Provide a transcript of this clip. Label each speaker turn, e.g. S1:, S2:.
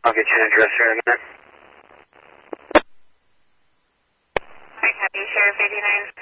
S1: I'll get you an address here in a minute.
S2: I copy, Sheriff 89.